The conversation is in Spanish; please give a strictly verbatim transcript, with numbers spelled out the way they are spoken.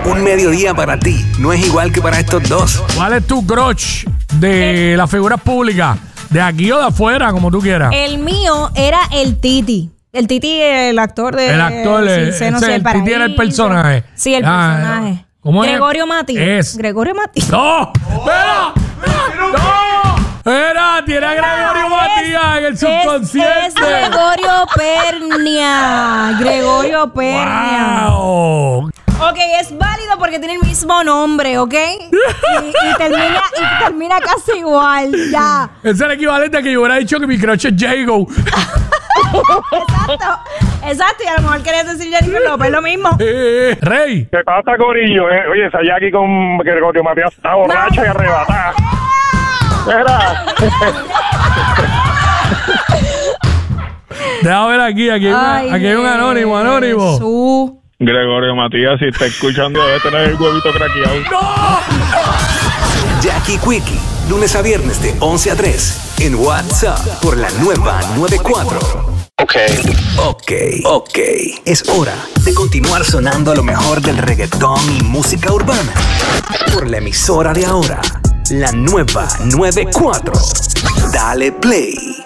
Un mediodía para ti no es igual que para estos dos. ¿Cuál es tu crush de las figuras públicas? ¿De aquí o de afuera, como tú quieras? El mío era el Titi. El Titi, el actor de... El actor, sí, el, Seno ese, del el Titi era el Paraíso. personaje. Sí, el Ah, personaje. ¿cómo es? Gregorio Mati. Es. Gregorio Mati. ¡No! ¡Espera! ¡No! ¡Era! Tiene a Gregorio Matías en el subconsciente. Es, es Gregorio Pernia. Gregorio Pernia. ¡Wow! Ok, es válido porque tiene el mismo nombre, ¿ok? Y, y, termina, y termina casi igual, ya. Es el equivalente a que yo hubiera dicho que mi crush es Jago. Exacto, exacto. Y a lo mejor querías decir Jennifer López, lo mismo. Eh, Rey. ¿Qué pasa, Corillo? Eh, oye, esa Jackie con Gregorio Matías está borracha y arrebatada. Mira. Déjame ver aquí, aquí hay, una, Ay, aquí hay un anónimo, anónimo. Jesús. Gregorio Matías, si está escuchando, debe tener el huevito craqueado. ¡No! Jackie Quickie, lunes a viernes de once a tres en WhatsApp por la nueva noventa y cuatro. Ok. Ok, ok. Es hora de continuar sonando lo mejor del reggaetón y música urbana por la emisora de ahora, la nueva noventa y cuatro. Dale play.